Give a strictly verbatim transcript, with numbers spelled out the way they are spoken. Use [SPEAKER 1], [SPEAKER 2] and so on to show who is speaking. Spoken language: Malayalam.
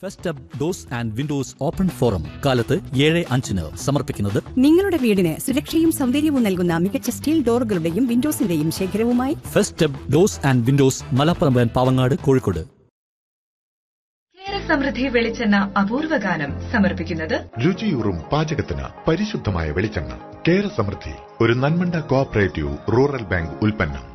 [SPEAKER 1] First up dose and Windows open forum കാലത്ത് ഏഴ് അഞ്ചിന് സമർപ്പിക്കുന്നത്
[SPEAKER 2] നിങ്ങളുടെ വീടിന് സുരക്ഷയും സൗന്ദര്യവും നൽകുന്ന മികച്ച steel ഡോറുകളുടെയും വിൻഡോസിന്റെയും ശേഖരവുമായി
[SPEAKER 1] first up dose and Windows Malappuram Pavangad Kozhikode.
[SPEAKER 3] സമൃദ്ധി വെളിച്ചെണ്ണ അപൂർവ ഗാനം സമർപ്പിക്കുന്നത്
[SPEAKER 4] രുചിയൂറും പാചകത്തിന് പരിശുദ്ധമായ വെളിച്ചെണ്ണ കേര സമൃദ്ധി, ഒരു നന്മണ്ട കോഓപ്പറേറ്റീവ് റൂറൽ ബാങ്ക് ഉൽപ്പന്നം.